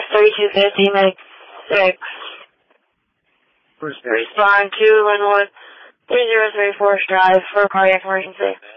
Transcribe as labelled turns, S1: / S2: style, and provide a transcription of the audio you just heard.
S1: 3250, make 6.
S2: First base.
S1: Respond to Linwood 3034 Drive for cardiac emergency.